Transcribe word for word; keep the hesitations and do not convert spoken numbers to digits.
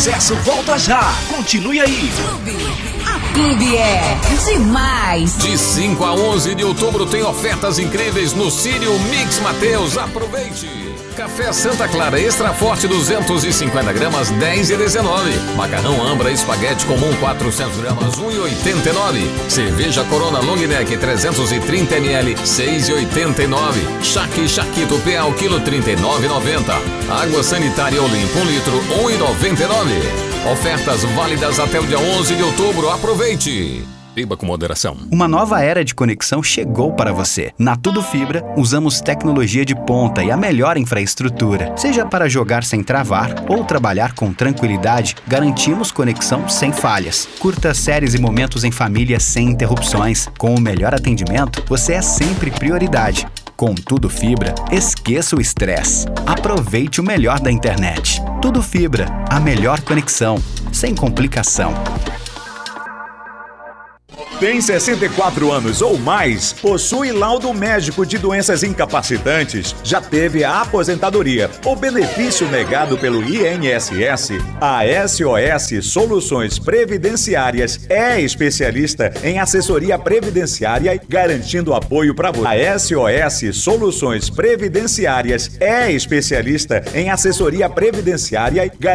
sucesso volta já. Continue aí. A Clube é demais. De cinco a onze de outubro tem ofertas incríveis no Círio Mix Mateus. Aproveite! Café Santa Clara Extra Forte duzentos e cinquenta gramas, dez e dezenove. Macarrão Ambra Espaguete Comum quatrocentos gramas, um e oitenta e nove. Cerveja Corona Long Neck trezentos e trinta mililitros, seis e oitenta e nove. Charque Charquito P A o quilo trinta e nove e noventa. Água Sanitária Olimpo um litro, um e noventa e nove. Ofertas válidas até o dia onze de outubro. Aproveite! Beba com moderação. Uma nova era de conexão chegou para você. Na Tudo Fibra, usamos tecnologia de ponta e a melhor infraestrutura. Seja para jogar sem travar ou trabalhar com tranquilidade, garantimos conexão sem falhas. Curta séries e momentos em família sem interrupções. Com o melhor atendimento, você é sempre prioridade. Com Tudo Fibra, esqueça o estresse. Aproveite o melhor da internet. Tudo Fibra, a melhor conexão, sem complicação. Tem sessenta e quatro anos ou mais, possui laudo médico de doenças incapacitantes, já teve a aposentadoria ou benefício negado pelo I N S S? A S O S Soluções Previdenciárias é especialista em assessoria previdenciária, garantindo apoio para você. A S O S Soluções Previdenciárias é especialista em assessoria previdenciária,